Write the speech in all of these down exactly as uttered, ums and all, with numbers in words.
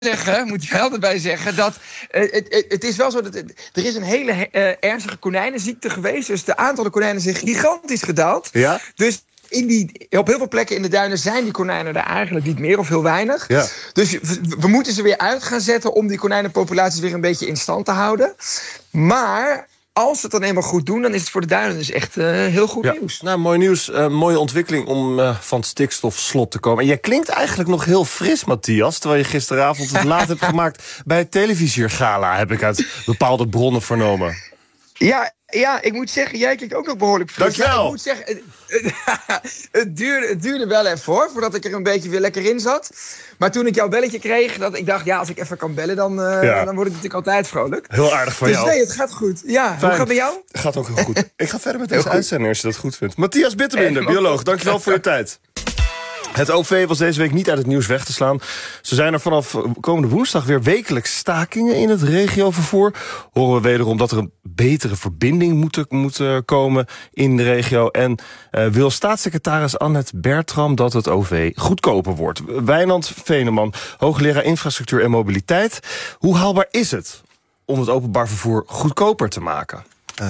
zeggen, moet je wel erbij zeggen, dat uh, het, het, het is wel zo dat het, er is een hele uh, ernstige konijnenziekte geweest. Dus de aantallen konijnen zijn gigantisch gedaald. Ja? Dus in die, op heel veel plekken in de duinen zijn die konijnen er eigenlijk niet meer of heel weinig. Ja. Dus we, we moeten ze weer uit gaan zetten om die konijnenpopulaties weer een beetje in stand te houden. Maar als ze het dan eenmaal goed doen, dan is het voor de duinen dus echt uh, heel goed ja. nieuws. Nou, mooi nieuws. Uh, mooie ontwikkeling om uh, van het stikstofslot te komen. En jij klinkt eigenlijk nog heel fris, Matthias, terwijl je gisteravond het laat hebt gemaakt bij het televisiegala, heb ik uit bepaalde bronnen vernomen. Ja, ja, ik moet zeggen, jij klinkt ook nog behoorlijk fris. Dankjewel. Ja, ik moet zeggen, het, het, het, duurde, het duurde wel even hoor, voordat ik er een beetje weer lekker in zat. Maar toen ik jouw belletje kreeg, dat ik dacht, ja, als ik even kan bellen, dan, uh, ja. dan word ik natuurlijk altijd vrolijk. Heel aardig van dus jou. Dus nee, het gaat goed. Ja, Fijn. Hoe gaat het met jou? Het gaat ook heel goed. Ik ga verder met deze uitzending als je dat goed vindt. Matthias Bitterbinder, bioloog, dankjewel voor je tijd. Het O V was deze week niet uit het nieuws weg te slaan. Ze zijn er vanaf komende woensdag weer wekelijks stakingen in het regiovervoer. Horen we wederom dat er een betere verbinding moet, moet komen in de regio. En uh, wil staatssecretaris Annette Bertram dat het O V goedkoper wordt. Wijnand Veneman, hoogleraar infrastructuur en mobiliteit. Hoe haalbaar is het om het openbaar vervoer goedkoper te maken?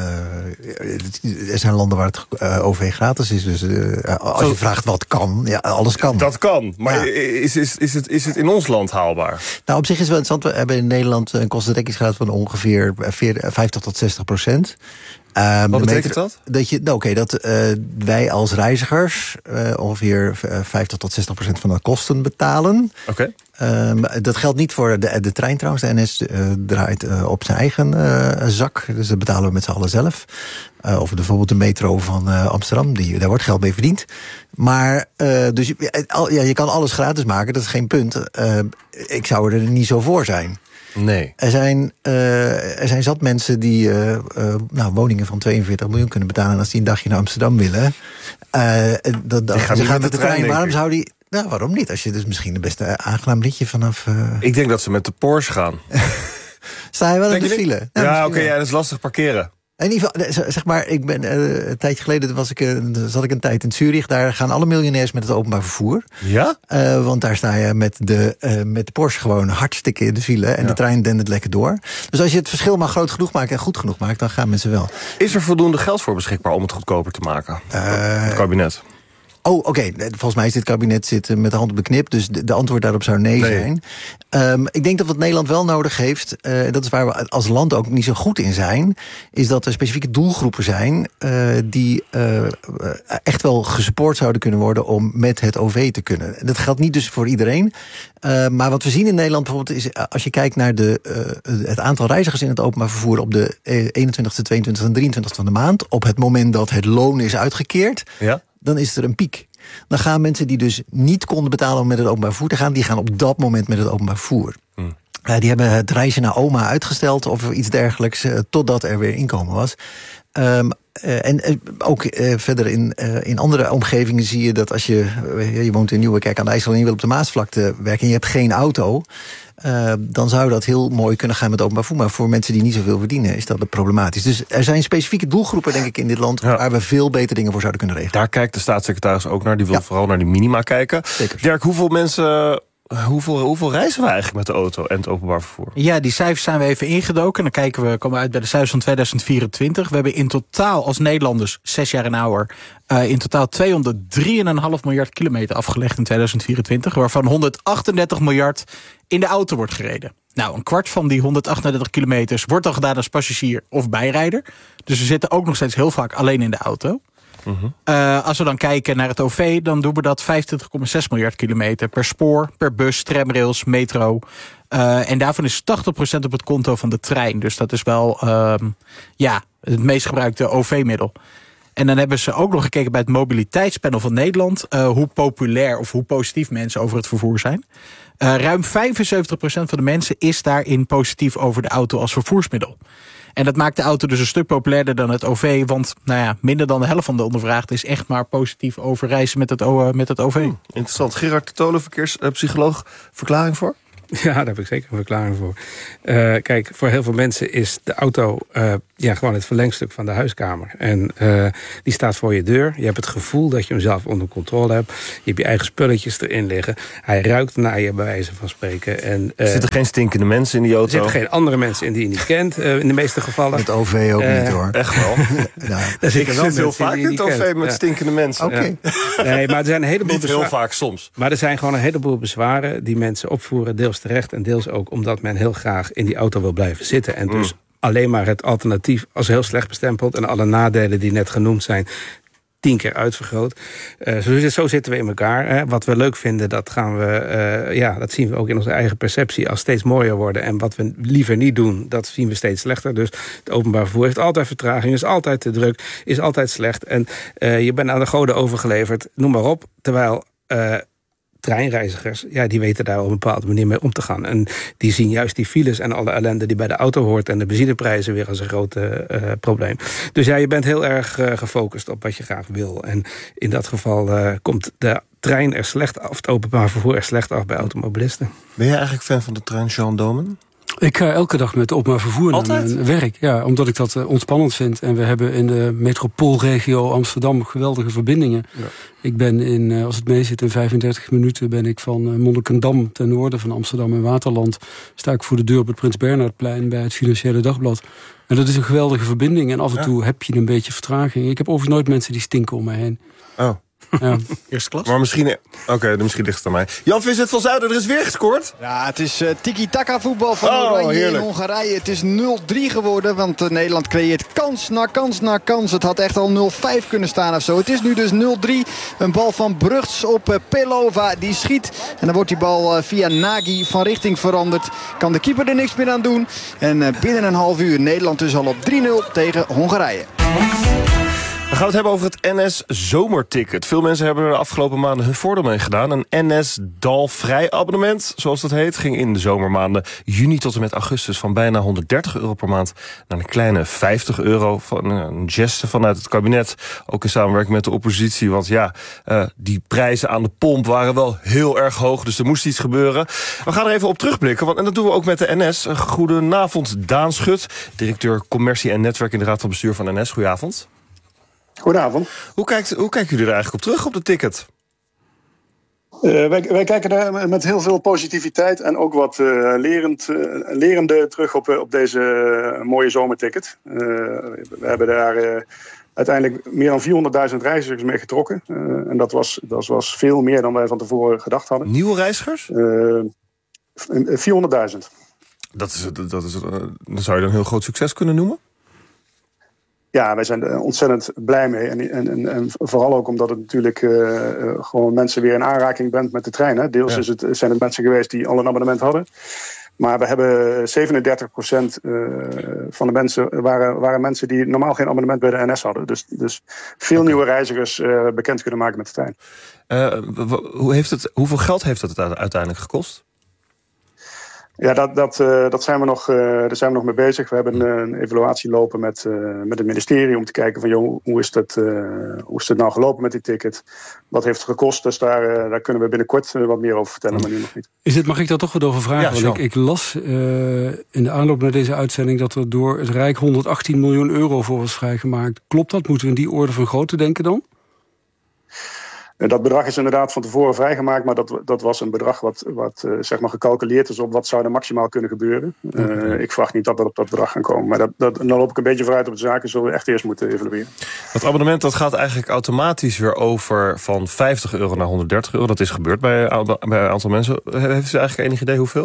Uh, er zijn landen waar het uh, O V gratis is. Dus uh, als je vraagt wat kan, ja, alles kan. Dat kan, maar ja. is, is, is, het, is het in ons land haalbaar? Nou, op zich is het wel interessant. We hebben in Nederland een kostendekkingsgraad van ongeveer vijftig tot zestig procent. Um, Wat betekent dat? Dat, je, nou, okay, dat uh, wij als reizigers uh, ongeveer vijftig tot zestig procent van de kosten betalen. Oké. Okay. Um, dat geldt niet voor de, de trein trouwens. De N S uh, draait uh, op zijn eigen uh, zak. Dus dat betalen we met z'n allen zelf. Uh, of bijvoorbeeld de metro van uh, Amsterdam. Die, daar wordt geld mee verdiend. Maar uh, dus ja, je kan alles gratis maken. Dat is geen punt. Uh, ik zou er niet zo voor zijn. Nee. Er zijn, uh, er zijn zat mensen die uh, uh, nou, woningen van tweeënveertig miljoen kunnen betalen. En als die een dagje naar Amsterdam willen, uh, dat, dat, gaan ze gaan met met de de trein. trein, Waarom zou die... Nou, waarom niet? Als je dus misschien de beste aangenaam liedje vanaf... Uh... Ik denk dat ze met de Porsche gaan. Sta je wel denk in de je file? Ja, ja oké, okay, ja, dat is lastig parkeren. In ieder geval, zeg maar, ik ben uh, een tijdje geleden was ik, uh, zat ik een tijd in Zurich. Daar gaan alle miljonairs met het openbaar vervoer. Ja? Uh, want daar sta je met de, uh, met de Porsche gewoon hartstikke in de file. En ja. de trein dendert lekker door. Dus als je het verschil maar groot genoeg maakt en goed genoeg maakt, dan gaan mensen wel. Is er voldoende geld voor beschikbaar om het goedkoper te maken? Uh, het kabinet. Oh, oké. Okay. Volgens mij is dit kabinet zit met de hand op de knip. Dus de, de antwoord daarop zou nee, nee. zijn. Um, ik denk dat wat Nederland wel nodig heeft... Uh, dat is waar we als land ook niet zo goed in zijn... is dat er specifieke doelgroepen zijn... Uh, die uh, echt wel gesupport zouden kunnen worden... om met het O V te kunnen. Dat geldt niet dus voor iedereen. Uh, maar wat we zien in Nederland bijvoorbeeld... is als je kijkt naar de, uh, het aantal reizigers in het openbaar vervoer... op de eenentwintigste, tweeëntwintigste en drieëntwintigste van de maand... op het moment dat het loon is uitgekeerd... Ja? Dan is er een piek. Dan gaan mensen die dus niet konden betalen om met het openbaar vervoer te gaan... die gaan op dat moment met het openbaar vervoer. Hmm. Uh, die hebben het reizen naar oma uitgesteld of iets dergelijks... Uh, totdat er weer inkomen was. Um, uh, en uh, ook uh, verder in, uh, in andere omgevingen zie je dat als je... Uh, je woont in Nieuwekerk aan de IJssel en je wil op de Maasvlakte werken... en je hebt geen auto... Uh, dan zou dat heel mooi kunnen gaan met openbaar vervoer. Maar voor mensen die niet zoveel verdienen is dat problematisch. Dus er zijn specifieke doelgroepen, denk ik, in dit land... Ja. waar we veel betere dingen voor zouden kunnen regelen. Daar kijkt de staatssecretaris ook naar. Die wil ja. vooral naar die minima kijken. Zeker. Dirk, hoeveel mensen... Hoeveel, hoeveel reizen we eigenlijk met de auto en het openbaar vervoer? Ja, die cijfers zijn we even ingedoken. Dan kijken we, komen we uit bij de cijfers van tweeduizend vierentwintig. We hebben in totaal als Nederlanders, zes jaar en ouder... Uh, in totaal tweehonderddrie komma vijf miljard kilometer afgelegd in tweeduizend vierentwintig... waarvan honderdachtendertig miljard in de auto wordt gereden. Nou, een kwart van die honderdachtendertig kilometers wordt dan gedaan als passagier of bijrijder. Dus we zitten ook nog steeds heel vaak alleen in de auto. Uh-huh. Uh, als we dan kijken naar het O V, dan doen we dat vijfentwintig komma zes miljard kilometer per spoor, per bus, tramrails, metro. Uh, en daarvan is tachtig procent op het konto van de trein. Dus dat is wel uh, ja, het meest gebruikte O V-middel. En dan hebben ze ook nog gekeken bij het mobiliteitspanel van Nederland... Uh, hoe populair of hoe positief mensen over het vervoer zijn. Uh, ruim vijfenzeventig procent van de mensen is daarin positief over de auto als vervoersmiddel. En dat maakt de auto dus een stuk populairder dan het O V. Want nou ja, minder dan de helft van de ondervraagden is echt maar positief over reizen met het, o, met het O V. Hmm, interessant. Gerard de Tolen, verkeerspsycholoog, verklaring voor? Ja, daar heb ik zeker een verklaring voor. Uh, kijk, voor heel veel mensen is de auto uh, Ja, gewoon het verlengstuk van de huiskamer. En uh, die staat voor je deur. Je hebt het gevoel dat je hem zelf onder controle hebt. Je hebt je eigen spulletjes erin liggen. Hij ruikt naar je, bij wijze van spreken. En, uh, er zitten geen stinkende mensen in die auto? Er zitten geen andere mensen in die je niet kent, uh, in de meeste gevallen. Het O V ook uh, niet, hoor. Echt wel? nou, ik zit wel heel vaak in het O V met ja. stinkende mensen. Oké. Okay. Nee, maar er zijn een heleboel niet heel vaak soms. Maar er zijn gewoon een heleboel bezwaren die mensen opvoeren. Deels terecht en deels ook omdat men heel graag in die auto wil blijven zitten. En dus... Mm. alleen maar het alternatief als heel slecht bestempeld... en alle nadelen die net genoemd zijn... tien keer uitvergroot. Uh, zo, zo zitten we in elkaar. Hè. Wat we leuk vinden, dat gaan we, uh, ja, dat zien we ook in onze eigen perceptie... als steeds mooier worden. En wat we liever niet doen, dat zien we steeds slechter. Dus het openbaar vervoer heeft altijd vertraging... is altijd te druk, is altijd slecht. En uh, je bent aan de goden overgeleverd, noem maar op. Terwijl... Uh, treinreizigers, ja, die weten daar op een bepaalde manier mee om te gaan. En die zien juist die files en alle ellende die bij de auto hoort... en de benzineprijzen weer als een groot uh, probleem. Dus ja, je bent heel erg uh, gefocust op wat je graag wil. En in dat geval uh, komt de trein er slecht af... of het openbaar vervoer er slecht af bij automobilisten. Ben jij eigenlijk fan van de trein, Jean Domen? Ik ga elke dag met openbaar vervoer naar mijn werk. Ja, omdat ik dat uh, ontspannend vind. En we hebben in de metropoolregio Amsterdam geweldige verbindingen. Ja. Ik ben in, uh, als het mee zit, in vijfendertig minuten... ben ik van uh, Monnikendam ten noorden van Amsterdam en Waterland... sta ik voor de deur op het Prins Bernhardplein bij het Financiële Dagblad. En dat is een geweldige verbinding. En af en ja. toe heb je een beetje vertraging. Ik heb overigens nooit mensen die stinken om me heen. Oh. Ja. Eerste klas. Maar misschien... Oké, okay, misschien ligt het aan mij. Jan Vincent van Zuiden, er is weer gescoord. Ja, het is uh, tiki-taka voetbal van oh, Oranje heerlijk. in Hongarije. Het is nul drie geworden, want uh, Nederland creëert kans na kans na kans. Het had echt al nul vijf kunnen staan of zo. Het is nu dus nul drie. Een bal van Brugts op uh, Pelova. Die schiet. En dan wordt die bal uh, via Nagy van richting veranderd. Kan de keeper er niks meer aan doen. En uh, binnen een half uur Nederland dus al op drie nul tegen Hongarije. We gaan het hebben over het N S-zomerticket. Veel mensen hebben er de afgelopen maanden hun voordeel mee gedaan. Een N S-dalvrij abonnement, zoals dat heet, ging in de zomermaanden juni tot en met augustus van bijna honderddertig euro per maand naar een kleine vijftig euro. Van een geste vanuit het kabinet, ook in samenwerking met de oppositie. Want ja, uh, die prijzen aan de pomp waren wel heel erg hoog, dus er moest iets gebeuren. We gaan er even op terugblikken, want, en dat doen we ook met de N S. Goedenavond, Daan Schut, directeur commercie en netwerk in de Raad van Bestuur van N S. Goedenavond. Goedenavond. Hoe kijkt, hoe kijken jullie er eigenlijk op terug op de ticket? Uh, wij, wij kijken er met heel veel positiviteit en ook wat uh, lerend, uh, lerende terug op, op deze uh, mooie zomerticket. Uh, we hebben daar uh, uiteindelijk meer dan vierhonderdduizend reizigers mee getrokken. Uh, en dat was, dat was veel meer dan wij van tevoren gedacht hadden. Nieuwe reizigers? Uh, vierhonderdduizend. Dat is, dat is, uh, dat zou je dan een heel groot succes kunnen noemen? Ja, wij zijn er ontzettend blij mee. En, en, en vooral ook omdat het natuurlijk uh, gewoon mensen weer in aanraking bent met de trein. Hè. Deels ja. is het, zijn het mensen geweest die al een abonnement hadden. Maar we hebben zevenendertig procent uh, van de mensen waren, waren mensen die normaal geen abonnement bij de N S hadden. Dus, dus veel okay. nieuwe reizigers uh, bekend kunnen maken met de trein. Uh, hoe heeft het, hoeveel geld heeft het uiteindelijk gekost? Ja, dat, dat, uh, dat zijn we nog, uh, daar zijn we nog mee bezig. We hebben een, een evaluatie lopen met, uh, met het ministerie om te kijken van joh, hoe is het, uh, hoe is het nou gelopen met die ticket? Wat heeft het gekost? Dus daar, uh, daar kunnen we binnenkort uh, wat meer over vertellen, maar nu nog niet. Is dit, mag ik daar toch wat over vragen? Ja, want ik, ik las uh, in de aanloop naar deze uitzending dat er door het Rijk honderdachttien miljoen euro voor was vrijgemaakt. Klopt dat? Moeten we in die orde van grootte denken dan? Dat bedrag is inderdaad van tevoren vrijgemaakt, maar dat, dat was een bedrag wat, wat uh, zeg maar gecalculeerd is op wat zou er maximaal kunnen gebeuren. Uh, ik verwacht niet dat we op dat bedrag gaan komen. Maar dat, dat, dan loop ik een beetje vooruit op de zaken, zullen we echt eerst moeten evalueren. Het abonnement dat gaat eigenlijk automatisch weer over van vijftig euro naar honderddertig euro. Dat is gebeurd bij, bij een aantal mensen. Heeft u eigenlijk enig idee hoeveel?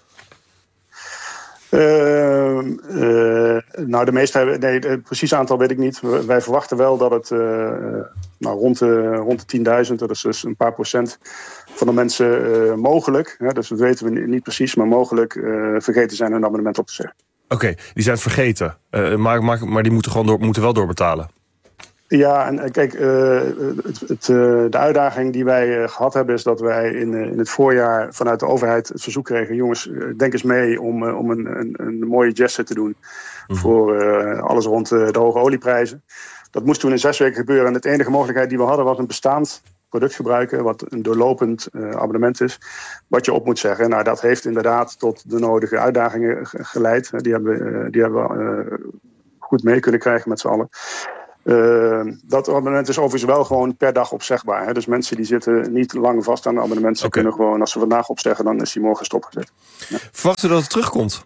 Uh, uh, nou, de meeste hebben... Nee, het precies aantal weet ik niet. Wij verwachten wel dat het uh, nou, rond de, rond de tienduizend... dat is dus een paar procent van de mensen uh, mogelijk... Hè, dus dat weten we niet precies... maar mogelijk uh, vergeten zijn hun abonnement op te zeggen. Oké, okay, die zijn het vergeten. Uh, maar, maar, maar die moeten gewoon door, moeten wel doorbetalen. Ja, en kijk, uh, het, het, uh, de uitdaging die wij uh, gehad hebben... is dat wij in, uh, in het voorjaar vanuit de overheid het verzoek kregen... jongens, uh, denk eens mee om, uh, om een, een, een mooie gesture te doen... Mm-hmm. voor uh, alles rond uh, de hoge olieprijzen. Dat moest toen in zes weken gebeuren. En de enige mogelijkheid die we hadden was een bestaand product gebruiken... wat een doorlopend uh, abonnement is, wat je op moet zeggen. Nou, dat heeft inderdaad tot de nodige uitdagingen geleid. Die hebben, uh, die hebben uh, goed mee kunnen krijgen met z'n allen. Uh, dat abonnement is overigens wel gewoon per dag opzegbaar. Hè? Dus mensen die zitten niet lang vast aan een abonnement. Ze okay. kunnen gewoon, als ze vandaag opzeggen, dan is die morgen stopgezet. Ja. Verwacht u dat het terugkomt?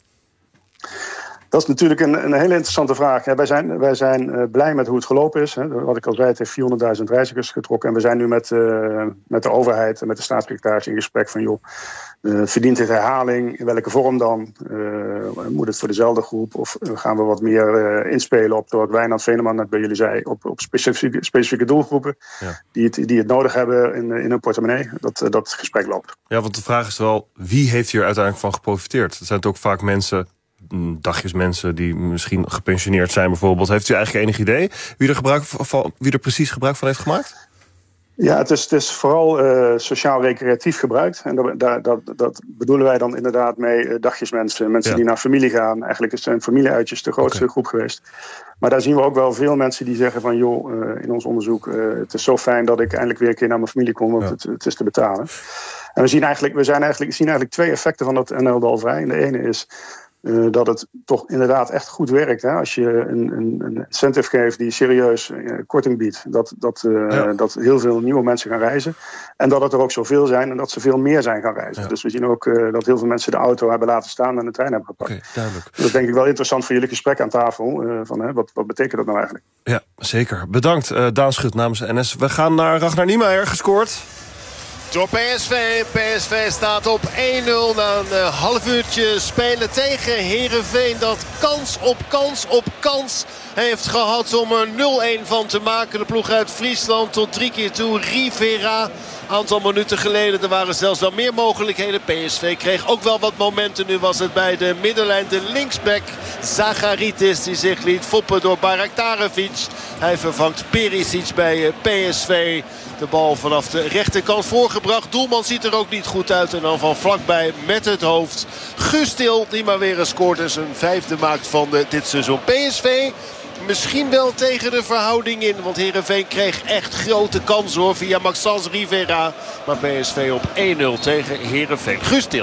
Dat is natuurlijk een, een hele interessante vraag. Ja, wij zijn, wij zijn uh, blij met hoe het gelopen is. Hè. Wat ik al zei, het heeft vierhonderdduizend reizigers getrokken. En we zijn nu met, uh, met de overheid en met de staatssecretaris in gesprek van... joh, uh, verdient dit herhaling? In welke vorm dan? Uh, moet het voor dezelfde groep? Of gaan we wat meer uh, inspelen op, zoals Wijnand Veneman net bij jullie zei... op, op specifieke, specifieke doelgroepen ja. die, het, die het nodig hebben in, in hun portemonnee? Dat, uh, dat gesprek loopt. Ja, want de vraag is wel, wie heeft hier uiteindelijk van geprofiteerd? Het zijn toch ook vaak mensen... dagjes mensen die misschien gepensioneerd zijn bijvoorbeeld. Heeft u eigenlijk enig idee wie er, gebruik van, wie er precies gebruik van heeft gemaakt? Ja, het is, het is vooral uh, sociaal-recreatief gebruikt. En dat, dat, dat, dat bedoelen wij dan inderdaad mee uh, dagjesmensen. Mensen ja. die naar familie gaan. Eigenlijk zijn familieuitjes de grootste okay. groep geweest. Maar daar zien we ook wel veel mensen die zeggen van... joh, uh, in ons onderzoek, uh, het is zo fijn dat ik eindelijk weer een keer naar mijn familie kom... want ja. het, het is te betalen. En we zien eigenlijk, we zijn eigenlijk, zien eigenlijk twee effecten van dat N L-Dalvrij. En de ene is... Uh, dat het toch inderdaad echt goed werkt. Hè? Als je een, een, een incentive geeft die serieus uh, korting biedt. Dat, dat, uh, ja. dat heel veel nieuwe mensen gaan reizen. En dat het er ook zoveel zijn en dat ze veel meer zijn gaan reizen. Ja. Dus we zien ook uh, dat heel veel mensen de auto hebben laten staan en de trein hebben gepakt. Okay, duidelijk. Dat is denk ik wel interessant voor jullie gesprek aan tafel. Uh, van, hè, wat, wat betekent dat nou eigenlijk? Ja, zeker. Bedankt uh, Daan Schut namens N S. We gaan naar Ragnar Niemeyer, gescoord. Door P S V. P S V staat op één nul na een uh, half uurtje spelen tegen Heerenveen. Dat kans op kans op kans heeft gehad om er nul-een van te maken. De ploeg uit Friesland tot drie keer toe. Rivera, een aantal minuten geleden. Er waren zelfs wel meer mogelijkheden. P S V kreeg ook wel wat momenten. Nu was het bij de middenlijn de linksback Zacharitis die zich liet foppen door Baraktarevic. Hij vervangt Perisic bij P S V. De bal vanaf de rechterkant voorgebracht. Doelman ziet er ook niet goed uit. En dan van vlakbij met het hoofd. Guus Til die maar weer een scoort. En zijn vijfde maakt van de, dit seizoen. P S V misschien wel tegen de verhouding in. Want Heerenveen kreeg echt grote kansen hoor. Via Maxence Rivera. Maar P S V op één nul tegen Heerenveen. Guus Til.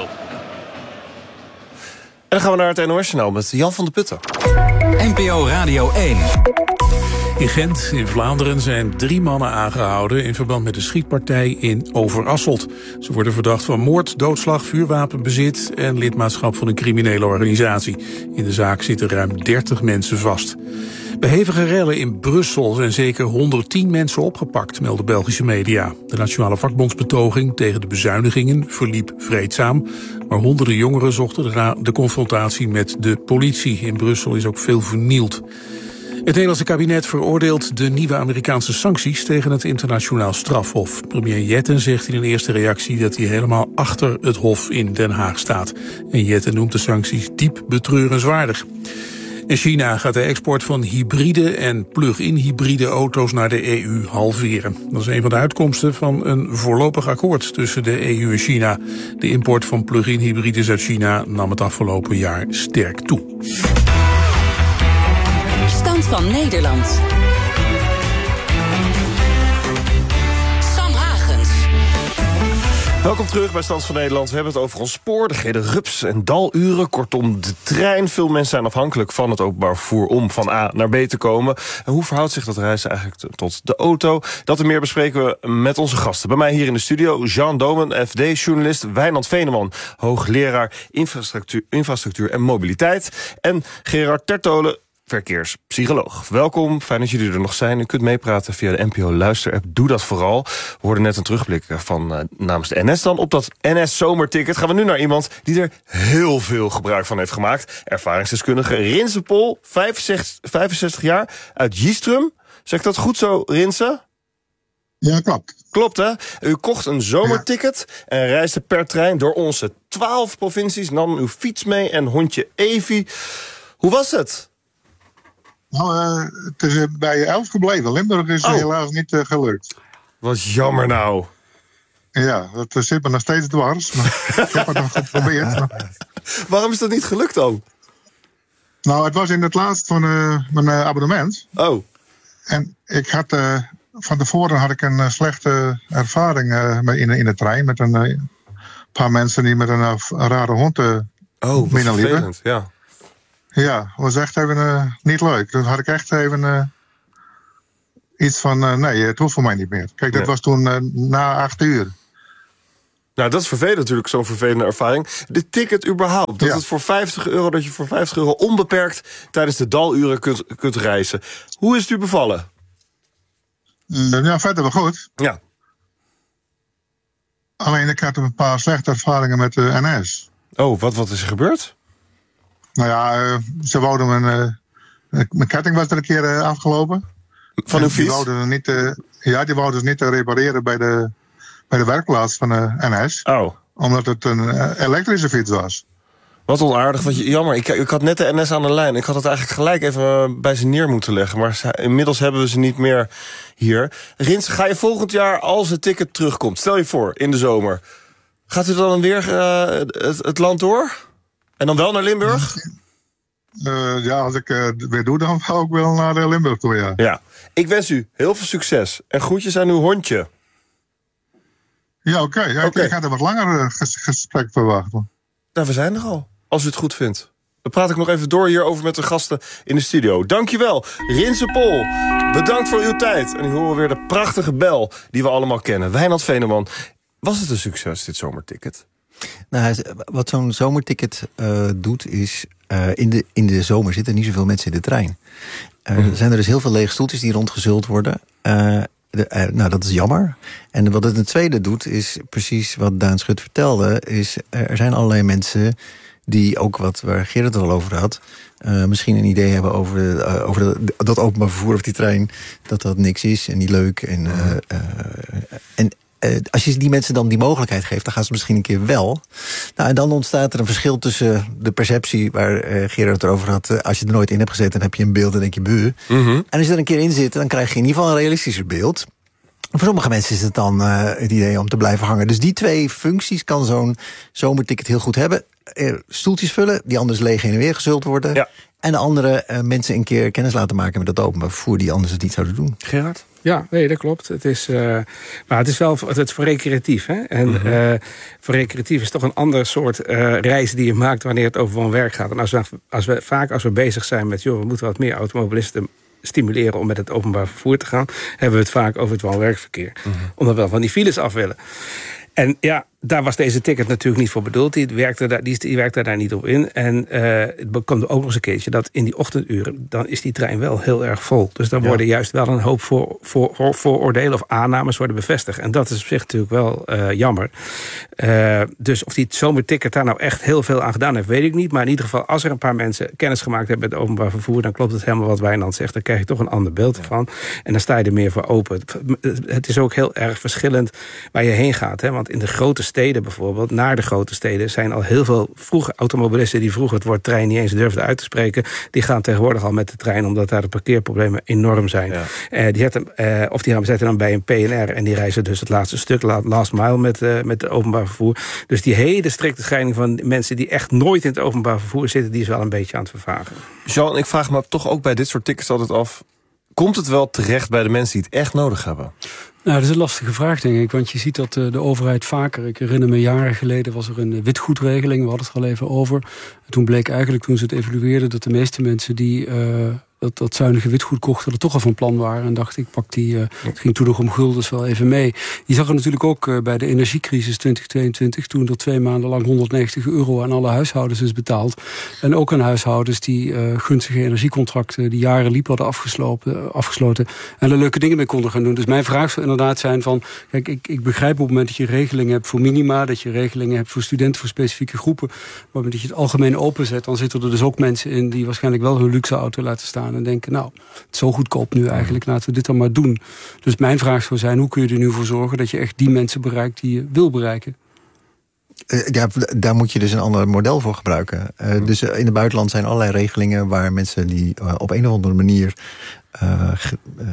En dan gaan we naar het N O S-journaal met Jan van der Putten. N P O Radio één. In Gent, in Vlaanderen, zijn drie mannen aangehouden in verband met de schietpartij in Overasselt. Ze worden verdacht van moord, doodslag, vuurwapenbezit en lidmaatschap van een criminele organisatie. In de zaak zitten ruim dertig mensen vast. Bij hevige rellen in Brussel zijn zeker honderdtien mensen opgepakt, melden Belgische media. De nationale vakbondsbetoging tegen de bezuinigingen verliep vreedzaam, maar honderden jongeren zochten daarna de confrontatie met de politie. In Brussel is ook veel vernield. Het Nederlandse kabinet veroordeelt de nieuwe Amerikaanse sancties tegen het internationaal strafhof. Premier Jetten zegt in een eerste reactie dat hij helemaal achter het hof in Den Haag staat. En Jetten noemt de sancties diep betreurenswaardig. En China gaat de export van hybride en plug-in hybride auto's naar de E U halveren. Dat is een van de uitkomsten van een voorlopig akkoord tussen de E U en China. De import van plug-in hybrides uit China nam het afgelopen jaar sterk toe. Stand van Nederland. Sam Hagens. Welkom terug bij Stand van Nederland. We hebben het over ons spoor, de gele rups en daluren. Kortom, de trein. Veel mensen zijn afhankelijk van het openbaar vervoer om van A naar B te komen. En hoe verhoudt zich dat reizen eigenlijk tot de auto? Dat en meer bespreken we met onze gasten. Bij mij hier in de studio Jean Domen, F D-journalist. Wijnand Veneman, hoogleraar infrastructuur, infrastructuur en mobiliteit. En Gerard Tertolen, verkeerspsycholoog. Welkom, fijn dat jullie er nog zijn. U kunt meepraten via de N P O Luister-app. Doe dat vooral. We hoorden net een terugblik van uh, namens de N S dan. Op dat N S-zomerticket gaan we nu naar iemand die er heel veel gebruik van heeft gemaakt. Ervaringsdeskundige Rinse Pol, vijfenzestig jaar, uit Giestrum. Zeg ik dat goed zo, Rinse? Ja, klopt. Klopt, hè? U kocht een zomerticket ja. en reisde per trein door onze twaalf provincies. Nam uw fiets mee en hondje Evie. Hoe was het? Nou, uh, het is bij elf gebleven. Limburg is oh. helaas niet uh, gelukt. Wat jammer nou. Ja, dat zit me nog steeds dwars. Maar ik heb het nog geprobeerd. Maar... Waarom is dat niet gelukt dan? Nou, het was in het laatst van uh, mijn uh, abonnement. Oh. En ik had... Uh, van tevoren had ik een uh, slechte ervaring uh, in, in de trein. Met een uh, paar mensen die met een, uh, een rare hond uh, oh, binnenliepen. Ja. Ja, was echt even uh, niet leuk. Dan had ik echt even uh, iets van, uh, nee, het hoeft voor mij niet meer. Kijk, dat nee. was toen uh, na acht uur. Nou, dat is vervelend natuurlijk, zo'n vervelende ervaring. De ticket überhaupt, dat ja. het voor vijftig euro, dat je voor vijftig euro onbeperkt tijdens de daluren kunt, kunt reizen. Hoe is het u bevallen? Uh, ja, verder wel goed. Ja. Alleen ik had een paar slechte ervaringen met de N S. Oh, wat, wat is er gebeurd? Nou ja, uh, ze wouden mijn, uh, mijn ketting was er een keer uh, afgelopen. Van uw fiets? Die wouden niet, uh, ja, die wouden dus niet uh, repareren bij de, bij de werkplaats van de N S. Oh. Omdat het een uh, elektrische fiets was. Wat onaardig. Wat je, jammer, ik, ik had net de N S aan de lijn. Ik had het eigenlijk gelijk even bij ze neer moeten leggen. Maar ze, inmiddels hebben we ze niet meer hier. Rins, ga je volgend jaar, als het ticket terugkomt, stel je voor, in de zomer, gaat u dan weer uh, het, het land door? En dan wel naar Limburg? Uh, ja, als ik uh, weer doe, dan ga ik wel naar uh, Limburg toe, ja. Ja. Ik wens u heel veel succes. En groetjes aan uw hondje. Ja, oké. Okay. Ja, okay. Ik had een wat langer uh, ges- gesprek verwachten. Nou, we zijn er al. Als u het goed vindt. Dan praat ik nog even door hierover met de gasten in de studio. Dankjewel, Rinse Pol. Bedankt voor uw tijd. En nu horen we weer de prachtige bel die we allemaal kennen. Wijnand Veneman. Was het een succes, dit zomerticket? Nou, wat zo'n zomerticket uh, doet is, uh, in, de, in de zomer zitten niet zoveel mensen in de trein. Uh, mm. Er zijn er dus heel veel lege stoeltjes die rondgezult worden. Uh, de, uh, nou, dat is jammer. En wat het een tweede doet, is precies wat Daan Schut vertelde, is uh, er zijn allerlei mensen die ook, wat waar Gerard het al over had, uh, misschien een idee hebben over, uh, over de, dat openbaar vervoer of die trein, dat dat niks is en niet leuk. En, uh, uh, en Uh, als je die mensen dan die mogelijkheid geeft, dan gaan ze misschien een keer wel. Nou, en dan ontstaat er een verschil tussen de perceptie waar uh, Gerard het over had. Uh, als je er nooit in hebt gezeten, dan heb je een beeld en denk je buh. Mm-hmm. En als je er een keer in zit, dan krijg je in ieder geval een realistischer beeld. Voor sommige mensen is het dan uh, het idee om te blijven hangen. Dus die twee functies kan zo'n zomerticket heel goed hebben. Uh, stoeltjes vullen, die anders leeg heen en weer gezult worden. Ja. En de andere uh, mensen een keer kennis laten maken met dat openbaar vervoer die anders het niet zouden doen. Gerard? Ja, nee, dat klopt. Het is, uh, maar het is wel het is voor recreatief. Hè? En mm-hmm. uh, voor recreatief is toch een ander soort uh, reis die je maakt wanneer het over van werk gaat. En als we, als we vaak als we bezig zijn met, joh, we moeten wat meer automobilisten stimuleren om met het openbaar vervoer te gaan, hebben we het vaak over het woon-werkverkeer. Mm-hmm. Omdat we wel van die files af willen. En ja, daar was deze ticket natuurlijk niet voor bedoeld. Die werkte daar, die, die werkte daar niet op in. En uh, het komt ook nog eens een keertje dat in die ochtenduren, dan is die trein wel heel erg vol. Dus dan ja. worden juist wel een hoop voor, voor, voor, vooroordelen of aannames worden bevestigd. En dat is op zich natuurlijk wel uh, jammer. Uh, dus of die zomerticket daar nou echt heel veel aan gedaan heeft, weet ik niet. Maar in ieder geval, als er een paar mensen kennis gemaakt hebben met het openbaar vervoer, dan klopt het helemaal wat Wijnand zegt. Dan krijg je toch een ander beeld van. En dan sta je er meer voor open. Het is ook heel erg verschillend waar je heen gaat. Hè? Want in de grote steden bijvoorbeeld, naar de grote steden, zijn al heel veel vroege automobilisten die vroeger het woord trein niet eens durfden uit te spreken. Die gaan tegenwoordig al met de trein, omdat daar de parkeerproblemen enorm zijn. Ja. Uh, die zetten, uh, of die gaan zetten dan bij een P N R en die reizen dus het laatste stuk, last mile, met, uh, met het openbaar vervoer. Dus die hele strikte scheiding van mensen die echt nooit in het openbaar vervoer zitten, die is wel een beetje aan het vervagen. Jean, ik vraag me toch ook bij dit soort tickets altijd af, komt het wel terecht bij de mensen die het echt nodig hebben? Nou, dat is een lastige vraag, denk ik. Want je ziet dat de overheid vaker... Ik herinner me, jaren geleden was er een witgoedregeling. We hadden het er al even over. En toen bleek eigenlijk, toen ze het evalueerden, dat de meeste mensen die uh, dat, dat zuinige witgoed kochten, er toch al van plan waren. En dacht ik, pak die, uh, het ging toen nog om guldens wel even mee. Je zag er natuurlijk ook uh, bij de energiecrisis twintig tweeëntwintig... toen er twee maanden lang honderdnegentig euro aan alle huishoudens is betaald. En ook aan huishoudens die uh, gunstige energiecontracten die jaren liep hadden afgesloten, afgesloten en er leuke dingen mee konden gaan doen. Dus mijn vraag zou inderdaad zijn van, kijk, ik, ik begrijp op het moment dat je regelingen hebt voor minima, dat je regelingen hebt voor studenten, voor specifieke groepen, maar dat je het algemeen openzet, dan zitten er dus ook mensen in die waarschijnlijk wel hun luxe auto laten staan en denken, nou, het is zo goedkoop nu eigenlijk, laten we dit dan maar doen. Dus mijn vraag zou zijn, hoe kun je er nu voor zorgen dat je echt die mensen bereikt die je wil bereiken? Ja, daar moet je dus een ander model voor gebruiken. Uh, dus in het buitenland zijn allerlei regelingen waar mensen die uh, op een of andere manier uh, ge, uh,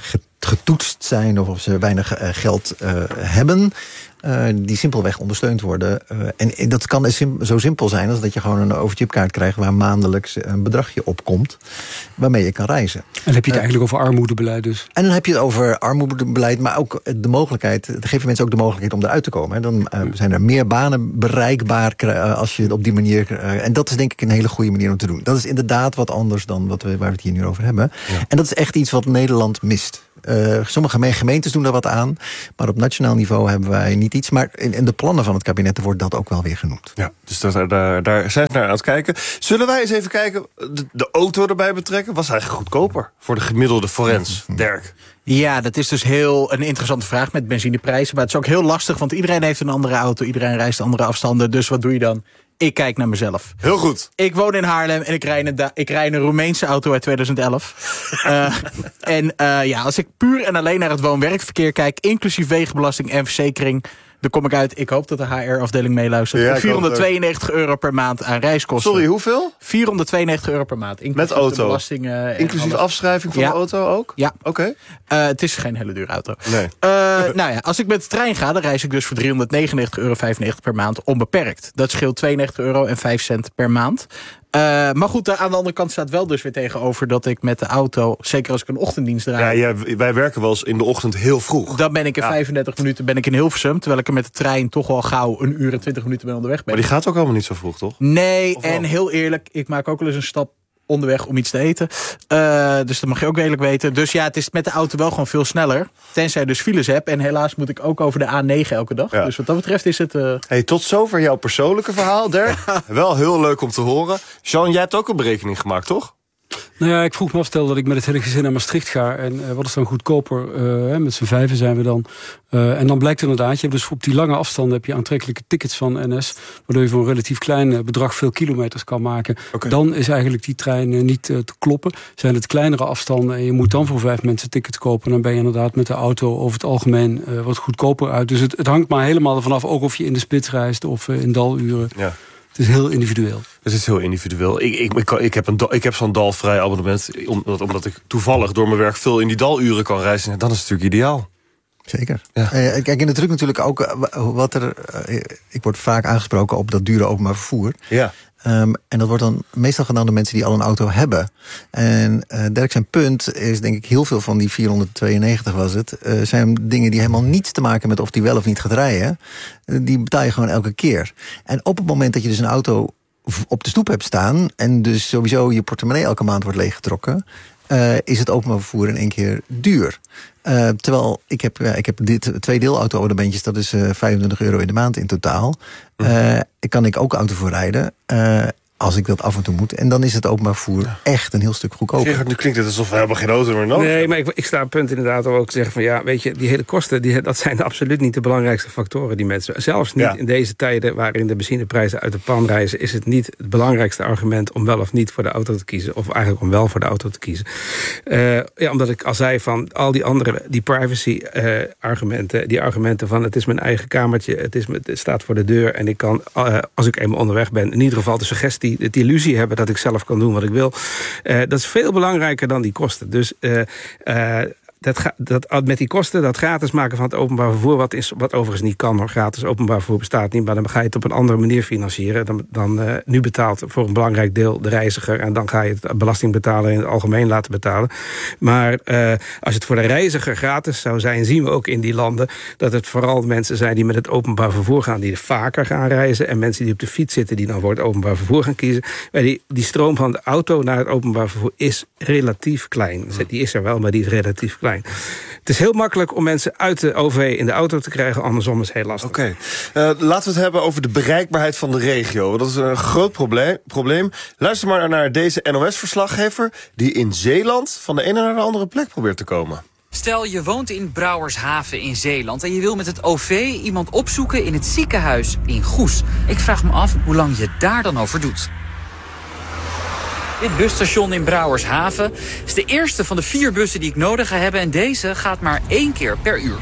getoetst zijn of of ze weinig uh, geld uh, hebben. Uh, die simpelweg ondersteund worden. Uh, en dat kan sim- zo simpel zijn als dat je gewoon een overchipkaart krijgt waar maandelijks een bedragje op komt, waarmee je kan reizen. En dan heb je het uh, eigenlijk over armoedebeleid dus. En dan heb je het over armoedebeleid, maar ook de mogelijkheid, dan geef je mensen ook de mogelijkheid om eruit te komen. Hè. Dan uh, zijn er meer banen bereikbaar uh, als je het op die manier... Uh, en dat is denk ik een hele goede manier om te doen. Dat is inderdaad wat anders dan wat we, waar we het hier nu over hebben. Ja. En dat is echt iets wat Nederland mist. Uh, sommige gemeentes doen daar wat aan, maar op nationaal niveau hebben wij niet iets. Maar in, in de plannen van het kabinet wordt dat ook wel weer genoemd. Ja, dus dat, daar, daar zijn ze naar aan het kijken. Zullen wij eens even kijken, de, de auto erbij betrekken? Was eigenlijk goedkoper voor de gemiddelde forens, Dirk? Ja, dat is dus heel een interessante vraag met benzineprijzen. Maar het is ook heel lastig, want iedereen heeft een andere auto. Iedereen reist andere afstanden. Dus wat doe je dan? Ik kijk naar mezelf. Heel goed. Ik woon in Haarlem en ik rij een, da- ik rij een Roemeense auto uit tweeduizend elf. uh, en uh, ja, als ik puur en alleen naar het woon-werkverkeer kijk, inclusief wegenbelasting en verzekering, dan kom ik uit, ik hoop dat de H R-afdeling meeluistert, ja, vierhonderdtweeënnegentig euro per maand aan reiskosten. Sorry, hoeveel? vierhonderdtweeënnegentig euro per maand. Met auto? De belasting, uh, inclusief alles. Afschrijving van ja. de auto ook? Ja. Oké. Okay. Uh, het is geen hele dure auto. Nee. Uh, nou ja, als ik met de trein ga, dan reis ik dus voor driehonderdnegenennegentig euro vijfennegentig per maand onbeperkt. Dat scheelt tweeënnegentig euro en vijf cent per maand. Uh, maar goed, aan de andere kant staat wel dus weer tegenover dat ik met de auto, zeker als ik een ochtenddienst draai. Ja, ja, wij werken wel eens in de ochtend heel vroeg. Dan ben ik in ja. vijfendertig minuten ben ik in Hilversum, terwijl ik er met de trein toch wel gauw een uur en twintig minuten ben onderweg ben. Maar die gaat ook allemaal niet zo vroeg, toch? Nee, en heel eerlijk, ik maak ook wel eens een stap onderweg om iets te eten. Uh, dus dat mag je ook redelijk weten. Dus ja, het is met de auto wel gewoon veel sneller. Tenzij je dus files hebt. En helaas moet ik ook over de A negen elke dag. Ja. Dus wat dat betreft is het... Uh... Hey, tot zover jouw persoonlijke verhaal, Dirk. Ja. Wel heel leuk om te horen. Jean, jij hebt ook een berekening gemaakt, toch? Nou ja, ik vroeg me af, stel dat ik met het hele gezin naar Maastricht ga. En uh, wat is dan goedkoper? Uh, met z'n vijven zijn we dan. Uh, en dan blijkt inderdaad, je hebt dus op die lange afstanden heb je aantrekkelijke tickets van N S. Waardoor je voor een relatief klein uh, bedrag veel kilometers kan maken. Okay. Dan is eigenlijk die trein uh, niet uh, te kloppen. Zijn het kleinere afstanden en je moet dan voor vijf mensen tickets kopen. Dan ben je inderdaad met de auto over het algemeen uh, wat goedkoper uit. Dus het, het hangt maar helemaal ervan af. Ook of je in de spits reist of uh, in daluren. Ja. Het is heel individueel. Het is heel individueel. Ik, ik, ik, ik heb, een, ik heb zo'n dalvrij abonnement. Omdat, omdat ik toevallig door mijn werk veel in die daluren kan reizen. Dan is het natuurlijk ideaal. Zeker. Ja. Uh, kijk, in de truc natuurlijk ook uh, wat er... Uh, ik word vaak aangesproken op dat dure openbaar vervoer. Ja. Um, en dat wordt dan meestal gedaan door mensen die al een auto hebben. En uh, Dirk zijn punt is denk ik heel veel van die vierhonderdtweeënnegentig was het. Uh, zijn dingen die helemaal niets te maken met of die wel of niet gaat rijden. Uh, die betaal je gewoon elke keer. En op het moment dat je dus een auto op de stoep hebt staan en dus sowieso je portemonnee elke maand wordt leeggetrokken, Uh, is het openbaar vervoer in één keer duur. Uh, terwijl ik heb, ja, ik heb dit twee deelauto-abonnementjes, dat is uh, vijfentwintig euro in de maand in totaal. Uh, kan ik ook auto voor rijden. Uh, als ik dat af en toe moet. En dan is het openbaar vervoer ja. echt een heel stuk goedkoper. Gerard, nu klinkt het alsof we helemaal geen auto meer nodig. Nee, maar ik, ik sta op punt inderdaad om ook te zeggen van ja, weet je, die hele kosten, die, dat zijn absoluut niet de belangrijkste factoren die mensen. Zelfs niet ja. in deze tijden waarin de benzineprijzen uit de pan reizen, is het niet het belangrijkste argument om wel of niet voor de auto te kiezen. Of eigenlijk om wel voor de auto te kiezen. Uh, ja, omdat ik al zei van al die andere, die privacy uh, argumenten, die argumenten van het is mijn eigen kamertje, het, is, het staat voor de deur en ik kan, uh, als ik eenmaal onderweg ben, in ieder geval de suggestie, het illusie hebben dat ik zelf kan doen wat ik wil. Uh, dat is veel belangrijker dan die kosten. Dus uh, uh, dat, ga, dat, met die kosten, dat gratis maken van het openbaar vervoer, wat, is, wat overigens niet kan hoor, gratis openbaar vervoer bestaat niet, maar dan ga je het op een andere manier financieren. Dan, dan uh, nu betaalt voor een belangrijk deel de reiziger en dan ga je het belasting betalen in het algemeen laten betalen. Maar uh, als het voor de reiziger gratis zou zijn, zien we ook in die landen dat het vooral mensen zijn die met het openbaar vervoer gaan, die vaker gaan reizen en mensen die op de fiets zitten, die dan voor het openbaar vervoer gaan kiezen. Maar die, die stroom van de auto naar het openbaar vervoer is relatief klein. Die is er wel, maar die is relatief klein. Het is heel makkelijk om mensen uit de O V in de auto te krijgen. Andersom is heel lastig. Oké, okay. uh, laten we het hebben over de bereikbaarheid van de regio. Dat is een groot probleem. probleem. Luister maar naar deze N O S-verslaggever die in Zeeland van de ene naar de andere plek probeert te komen. Stel, je woont in Brouwershaven in Zeeland en je wil met het O V iemand opzoeken in het ziekenhuis in Goes. Ik vraag me af hoe lang je daar dan over doet. Dit busstation in Brouwershaven is de eerste van de vier bussen die ik nodig ga hebben en deze gaat maar één keer per uur.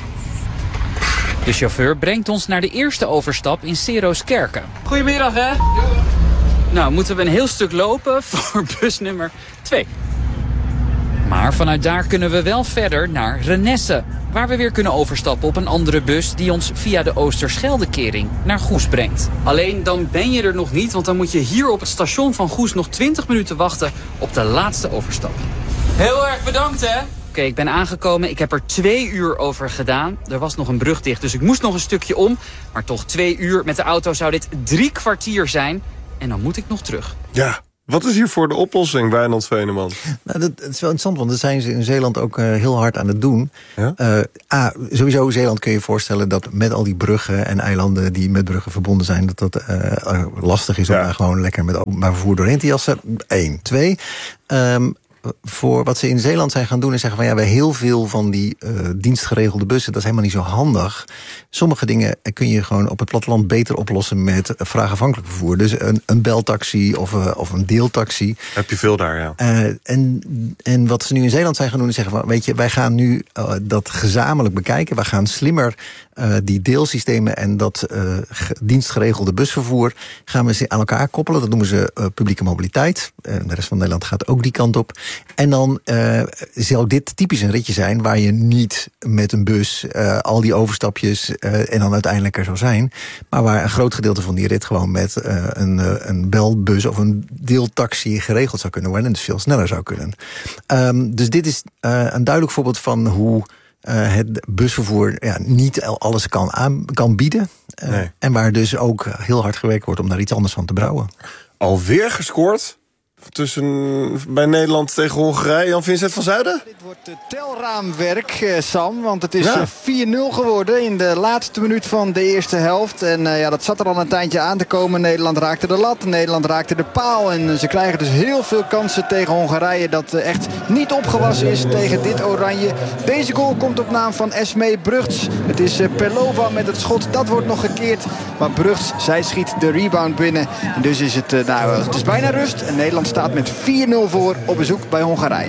De chauffeur brengt ons naar de eerste overstap in Seroskerken. Goedemiddag, hè? Nou, moeten we een heel stuk lopen voor bus nummer twee. Maar vanuit daar kunnen we wel verder naar Renesse, waar we weer kunnen overstappen op een andere bus die ons via de Oosterscheldekering naar Goes brengt. Alleen dan ben je er nog niet, want dan moet je hier op het station van Goes nog twintig minuten wachten op de laatste overstap. Heel erg bedankt, hè? Oké, okay, ik ben aangekomen. Ik heb er twee uur over gedaan. Er was nog een brug dicht, dus ik moest nog een stukje om. Maar toch twee uur met de auto zou dit drie kwartier zijn. En dan moet ik nog terug. Ja. Wat is hier voor de oplossing, Wijnand Veneman? Nou, dat, dat is wel interessant, want dat zijn ze in Zeeland ook uh, heel hard aan het doen. Ja? Uh, A, sowieso Zeeland kun je je voorstellen dat met al die bruggen en eilanden die met bruggen verbonden zijn, dat dat uh, lastig is om ja. daar gewoon lekker met openbaar vervoer doorheen te jassen. Eén. Twee. Um, Voor wat ze in Zeeland zijn gaan doen is zeggen van ja, we heel veel van die uh, dienstgeregelde bussen, dat is helemaal niet zo handig. Sommige dingen kun je gewoon op het platteland beter oplossen met vraagafhankelijk vervoer. Dus een, een beltaxi of, uh, of een deeltaxi. Heb je veel daar, ja. Uh, en, en wat ze nu in Zeeland zijn gaan doen is zeggen van weet je, wij gaan nu uh, dat gezamenlijk bekijken. We gaan slimmer uh, die deelsystemen en dat uh, dienstgeregelde busvervoer gaan we ze aan elkaar koppelen. Dat noemen ze uh, publieke mobiliteit. Uh, de rest van Nederland gaat ook die kant op. En dan uh, zou dit typisch een ritje zijn waar je niet met een bus uh, al die overstapjes uh, en dan uiteindelijk er zou zijn. Maar waar een groot gedeelte van die rit gewoon met uh, een, uh, een belbus of een deeltaxi geregeld zou kunnen worden. En dus veel sneller zou kunnen. Um, dus dit is uh, een duidelijk voorbeeld van hoe uh, het busvervoer ja, niet alles kan, aan, kan bieden. Uh, nee. En waar dus ook heel hard gewerkt wordt om daar iets anders van te brouwen. Alweer gescoord? Tussen bij Nederland tegen Hongarije, Jan-Vincent van Zuiden? Dit wordt telraamwerk, Sam. Want het is ja. vier nul geworden in de laatste minuut van de eerste helft. En uh, ja, dat zat er al een tijdje aan te komen. Nederland raakte de lat, Nederland raakte de paal. En ze krijgen dus heel veel kansen tegen Hongarije. Dat uh, echt niet opgewassen is tegen dit oranje. Deze goal komt op naam van Esmee Brugts. Het is uh, Pelova met het schot. Dat wordt nog gekeerd. Maar Brugts, zij schiet de rebound binnen. En dus is het, uh, nou, het is bijna rust. En Nederland staat met vier nul voor op bezoek bij Hongarije.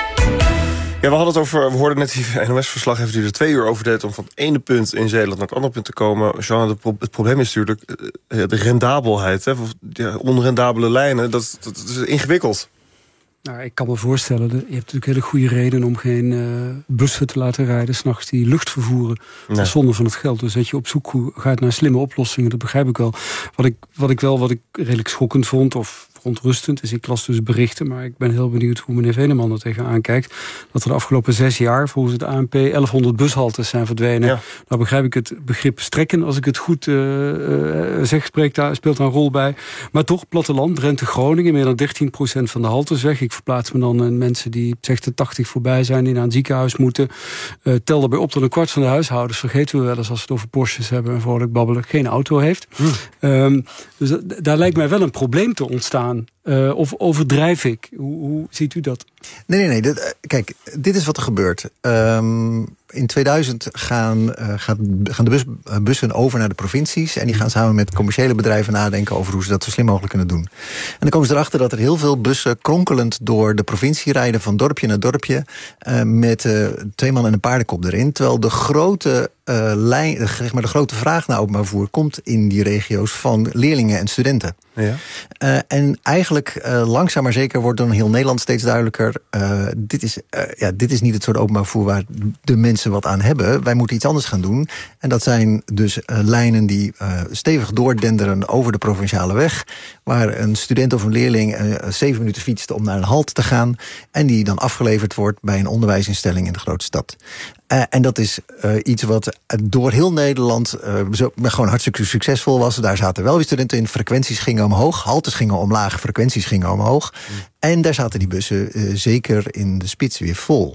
Ja, we hadden het over, we hoorden net die N O S-verslaggever die er twee uur over deed om van het ene punt in Zeeland naar het andere punt te komen. Jean, het probleem is natuurlijk de rendabelheid. Hè? De onrendabele lijnen, dat, dat, dat is ingewikkeld. Nou, ik kan me voorstellen, je hebt natuurlijk hele goede reden om geen uh, bussen te laten rijden, 's nachts die lucht vervoeren. Nee. Dat is zonde van het geld. Dus dat je op zoek gaat naar slimme oplossingen, dat begrijp ik wel. Wat ik, wat ik wel, wat ik redelijk schokkend vond, of verontrustend is, ik las dus berichten, maar ik ben heel benieuwd hoe meneer Veneman er tegenaan kijkt, dat er de afgelopen zes jaar volgens het A N P elfhonderd bushaltes zijn verdwenen. Ja. Nou begrijp ik het begrip strekken, als ik het goed uh, uh, zeg, spreekt daar, speelt daar een rol bij. Maar toch, platteland, Drenthe, Groningen, meer dan dertien procent van de haltes weg. Ik verplaats me dan in mensen die zegt de tachtig voorbij zijn, die naar een ziekenhuis moeten. Uh, tel daarbij op dat een kwart van de huishoudens, vergeten we wel eens als we het over Porsches hebben en vrolijk babbelen, geen auto heeft. Hmm. Um, dus d- daar lijkt mij wel een probleem te ontstaan. Uh, of overdrijf ik? Hoe, hoe ziet u dat? Nee, nee, nee. Dit, kijk, dit is wat er gebeurt. Um, in tweeduizend gaan, uh, gaat, gaan de bus, bussen over naar de provincies. En die gaan samen met commerciële bedrijven nadenken over hoe ze dat zo slim mogelijk kunnen doen. En dan komen ze erachter dat er heel veel bussen kronkelend door de provincie rijden, van dorpje naar dorpje, uh, met uh, twee man en een paardenkop erin. Terwijl de grote uh, lijn, zeg maar de grote vraag naar openbaar vervoer komt in die regio's van leerlingen en studenten. Ja. Uh, en eigenlijk uh, langzaam maar zeker wordt dan heel Nederland steeds duidelijker, Uh, dit, is, uh, ja, dit is niet het soort openbaar vervoer waar de mensen wat aan hebben. Wij moeten iets anders gaan doen. En dat zijn dus uh, lijnen die uh, stevig doordenderen over de provinciale weg, waar een student of een leerling uh, zeven minuten fietst om naar een halt te gaan, en die dan afgeleverd wordt bij een onderwijsinstelling in de grote stad. Uh, en dat is uh, iets wat door heel Nederland uh, zo, gewoon hartstikke succesvol was. Daar zaten wel weer studenten in. Frequenties gingen omhoog, haltes gingen omlaag, frequenties gingen omhoog. Mm. En daar zaten die bussen uh, zeker in de spits weer vol.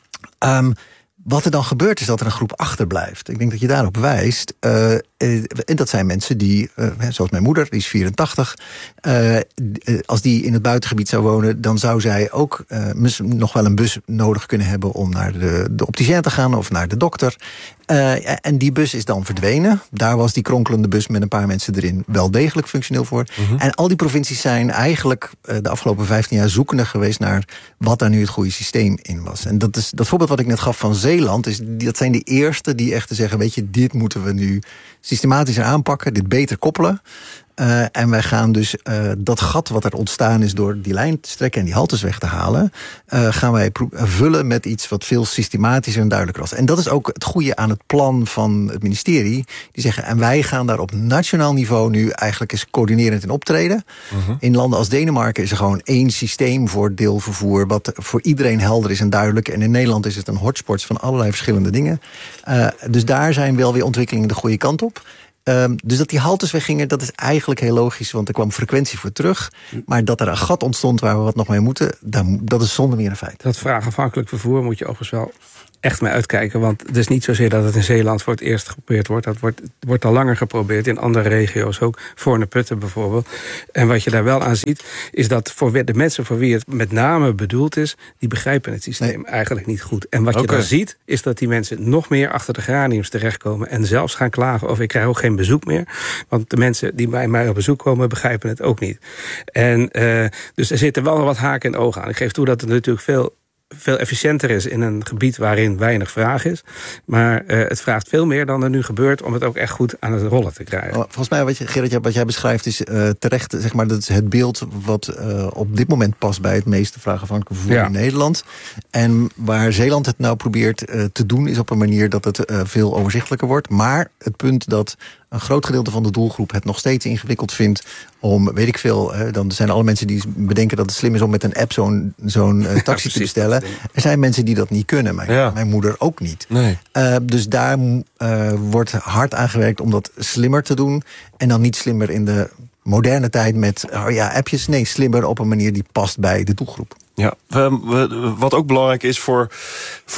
Um, Wat er dan gebeurt is dat er een groep achterblijft. Ik denk dat je daarop wijst. Uh, en dat zijn mensen die, uh, zoals mijn moeder, die is vierentachtig. Uh, als die in het buitengebied zou wonen, dan zou zij ook uh, nog wel een bus nodig kunnen hebben om naar de, de opticien te gaan of naar de dokter. Uh, en die bus is dan verdwenen. Daar was die kronkelende bus met een paar mensen erin wel degelijk functioneel voor. Mm-hmm. En al die provincies zijn eigenlijk uh, de afgelopen vijftien jaar zoekende geweest naar wat daar nu het goede systeem in was. En dat is dat voorbeeld wat ik net gaf van Zeeland, is, dat zijn de eerste die echt te zeggen, weet je, dit moeten we nu systematischer aanpakken, dit beter koppelen. Uh, en wij gaan dus uh, dat gat wat er ontstaan is door die lijn te strekken en die haltes weg te halen, uh, gaan wij pro- vullen met iets wat veel systematischer en duidelijker was. En dat is ook het goede aan het plan van het ministerie. Die zeggen, en wij gaan daar op nationaal niveau nu eigenlijk eens coördinerend in optreden. Uh-huh. In landen als Denemarken is er gewoon één systeem voor deelvervoer, wat voor iedereen helder is en duidelijk. En in Nederland is het een hotspot van allerlei verschillende dingen. Uh, dus daar zijn wel weer ontwikkelingen de goede kant op. Um, dus dat die haltes weggingen, dat is eigenlijk heel logisch, want er kwam frequentie voor terug. Maar dat er een gat ontstond waar we wat nog mee moeten, dat is zonder meer een feit. Dat vraagafhankelijk vervoer moet je overigens wel echt mee uitkijken. Want het is niet zozeer dat het in Zeeland voor het eerst geprobeerd wordt. Dat wordt, wordt al langer geprobeerd in andere regio's ook. Voorne-Putten bijvoorbeeld. En wat je daar wel aan ziet, is dat voor de mensen voor wie het met name bedoeld is, die begrijpen het systeem nee. eigenlijk niet goed. En wat je okay. dan ziet, is dat die mensen nog meer achter de geraniums terechtkomen en zelfs gaan klagen of ik krijg ook geen bezoek meer. Want de mensen die bij mij op bezoek komen, begrijpen het ook niet. En uh, dus er zitten wel wat haken en ogen aan. Ik geef toe dat het natuurlijk veel veel efficiënter is in een gebied waarin weinig vraag is. Maar uh, het vraagt veel meer dan er nu gebeurt om het ook echt goed aan het rollen te krijgen. Volgens mij, wat je, Gerrit, wat jij beschrijft is uh, terecht, zeg maar, dat is het beeld wat uh, op dit moment past bij het meeste vraagafhankelijke vervoer ja. in Nederland. En waar Zeeland het nou probeert uh, te doen, is op een manier dat het uh, veel overzichtelijker wordt. Maar het punt dat een groot gedeelte van de doelgroep het nog steeds ingewikkeld vindt om, weet ik veel, hè, dan zijn er alle mensen die bedenken dat het slim is om met een app zo'n, zo'n uh, taxi ja, te bestellen. Er zijn mensen die dat niet kunnen, mijn, ja. mijn moeder ook niet. Nee. Uh, dus daar uh, wordt hard aan gewerkt om dat slimmer te doen. En dan niet slimmer in de moderne tijd met oh ja, appjes. Nee, slimmer op een manier die past bij de doelgroep. Ja, we, we, wat ook belangrijk is voor,